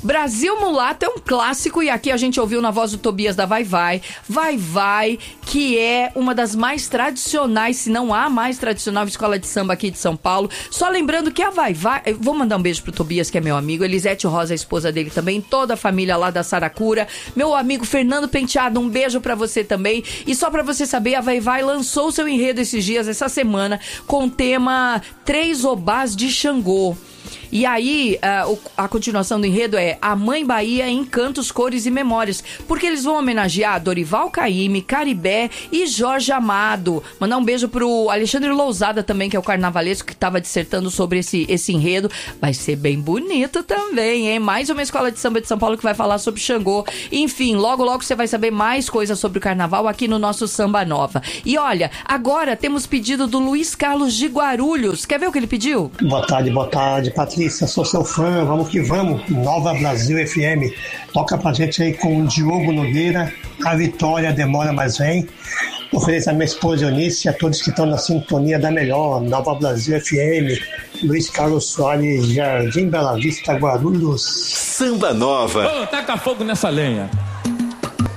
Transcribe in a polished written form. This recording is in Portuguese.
Brasil Mulato é um clássico e aqui a gente ouviu na voz do Tobias da Vai Vai. Vai Vai, que é uma das mais tradicionais, se não a mais tradicional escola de samba aqui de São Paulo. Só lembrando que a Vai Vai... Eu vou mandar um beijo pro Tobias, que é meu amigo. Elisete Rosa, a esposa dele também. Toda a família lá da Saracura. Meu amigo Fernando Penteado, um beijo pra você também. E só pra você saber, a Vai Vai lançou seu enredo esses dias, essa semana, com o tema Três Obás de Xangô. E aí, a continuação do enredo é A Mãe Bahia em Cantos, Cores e Memórias, porque eles vão homenagear Dorival Caymmi, Caribé e Jorge Amado. Mandar um beijo pro Alexandre Lousada também, que é o carnavalesco que estava dissertando sobre esse enredo. Vai ser bem bonito também, hein? Mais uma escola de samba de São Paulo que vai falar sobre Xangô. Enfim, logo você vai saber mais coisas sobre o carnaval aqui no nosso Samba Nova. E olha, agora temos pedido do Luiz Carlos de Guarulhos. Quer ver o que ele pediu? Boa tarde, Patrícia. Sou seu fã, vamos que vamos. Nova Brasil FM. Toca pra gente aí com o Diogo Nogueira, A Vitória Demora Mas Vem. Ofereço a minha esposa Eunice e a todos que estão na sintonia da melhor. Nova Brasil FM. Luiz Carlos Soares, Jardim Bela Vista, Guarulhos. Samba Nova. Taca fogo nessa lenha.